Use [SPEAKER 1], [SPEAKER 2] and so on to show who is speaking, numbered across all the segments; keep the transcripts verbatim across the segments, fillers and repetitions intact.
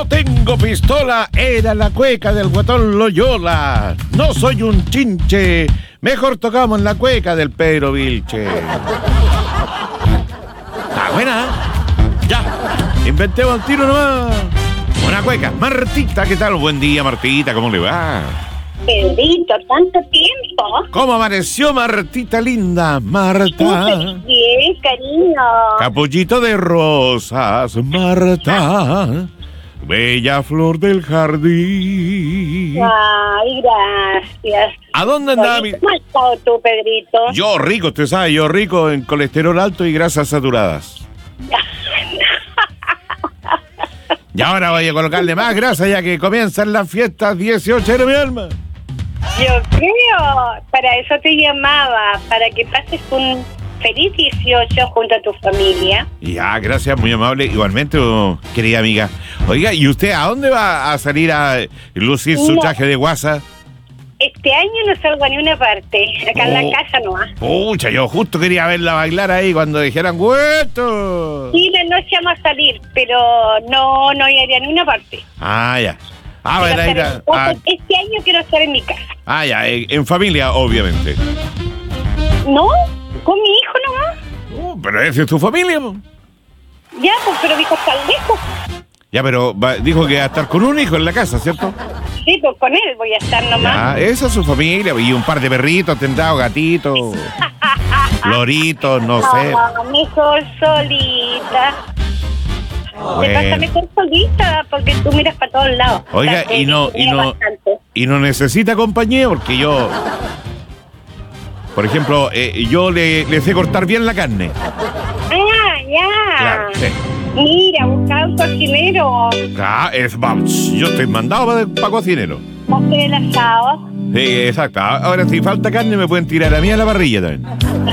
[SPEAKER 1] No tengo pistola, era la cueca del Guatón Loyola. No soy un chinche, mejor tocamos la cueca del Pedro Vilche. Está buena, ¿eh? Ya, inventemos el tiro nomás. Una cueca. Martita, ¿qué tal? Buen día, Martita, ¿cómo le va?
[SPEAKER 2] Pedrito, tanto tiempo.
[SPEAKER 1] ¿Cómo amaneció, Martita linda? Marta.
[SPEAKER 2] Súper bien, cariño.
[SPEAKER 1] Capullito de rosas, Marta. Bella flor del jardín.
[SPEAKER 2] Ay, gracias.
[SPEAKER 1] ¿A dónde andaba mi...?
[SPEAKER 2] ¿Cómo has estado tú, Pedrito?
[SPEAKER 1] Yo rico, usted sabe, yo rico en colesterol alto y grasas saturadas. Y ahora voy a colocarle más grasa ya que comienzan las fiestas dieciocho de mi alma.
[SPEAKER 2] Yo creo, para eso te llamaba, para que pases un feliz dieciocho junto a tu familia.
[SPEAKER 1] Ya, gracias, muy amable. Igualmente, oh, querida amiga. Oiga, ¿y usted a dónde va a salir a lucir su
[SPEAKER 2] No.
[SPEAKER 1] traje de guasa?
[SPEAKER 2] Este año no salgo a ni una parte, acá en
[SPEAKER 1] Oh.
[SPEAKER 2] la casa no.
[SPEAKER 1] Pucha, yo justo quería verla bailar ahí cuando dijeran ¡hueto!
[SPEAKER 2] Sí, la noche vamos a salir, pero no, no iré a ninguna parte.
[SPEAKER 1] Ah, ya. Ah,
[SPEAKER 2] Quiero
[SPEAKER 1] bueno, ahí
[SPEAKER 2] estar
[SPEAKER 1] está.
[SPEAKER 2] en-
[SPEAKER 1] Ah,
[SPEAKER 2] Este año quiero estar en mi casa.
[SPEAKER 1] ah, ya, en, en familia, obviamente.
[SPEAKER 2] ¿No? ¿Con mi hijo nomás?
[SPEAKER 1] Uh, pero esa es tu familia, po.
[SPEAKER 2] Ya, pues, pero mi hijo está lejos.
[SPEAKER 1] Ya, pero va- dijo que va a estar con un hijo en la casa, ¿cierto?
[SPEAKER 2] Sí, pues con él voy a estar nomás.
[SPEAKER 1] Ya, esa es su familia. Y un par de perritos tendrá, gatitos, loritos, no sé.
[SPEAKER 2] No, mejor solita. Te pasa
[SPEAKER 1] Bueno.
[SPEAKER 2] mejor solita porque tú miras para todos lados.
[SPEAKER 1] Oiga,
[SPEAKER 2] O sea,
[SPEAKER 1] y no,
[SPEAKER 2] te
[SPEAKER 1] y
[SPEAKER 2] mira
[SPEAKER 1] no,
[SPEAKER 2] bastante.
[SPEAKER 1] y no necesita compañía porque yo, por ejemplo, eh, yo le, le sé cortar bien la carne.
[SPEAKER 2] Ah, ya.
[SPEAKER 1] Claro, sí.
[SPEAKER 2] Mira, busca un cocinero.
[SPEAKER 1] Ah, es, vamos, yo estoy mandado para cocinero.
[SPEAKER 2] Va a hacer el asado.
[SPEAKER 1] Sí, exacto. Ahora, si falta carne, me pueden tirar a mí a la parrilla también.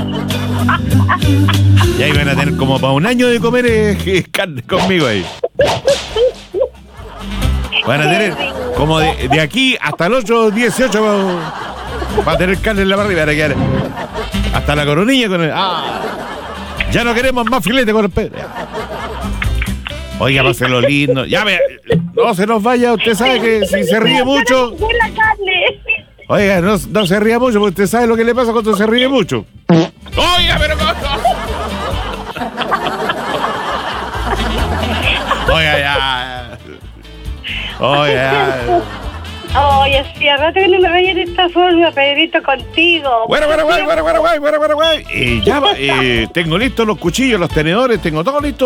[SPEAKER 1] Y ahí van a tener como para un año de comer eh, carne conmigo ahí. Van a tener como de, de aquí hasta el otro dieciocho para tener carne en la parrilla. Van a quedar hasta la coronilla con el... Ah, ya no queremos más filete con el Pedro. Oiga, páselo lindo. Ya me... No se nos vaya, usted sabe que si se ríe mucho...
[SPEAKER 2] ¡De la carne!
[SPEAKER 1] Oiga, no, no se ría mucho, porque usted sabe lo que le pasa cuando se ríe mucho. Oiga, pero... Oiga, ya. Oiga, ya.
[SPEAKER 2] Ay, así, a rato que no me vaya de esta forma, Pedrito, contigo.
[SPEAKER 1] Bueno, bueno, bueno, bueno, bueno, bueno, bueno, bueno. Y ya, eh, tengo listos los cuchillos, los tenedores, tengo todo listo.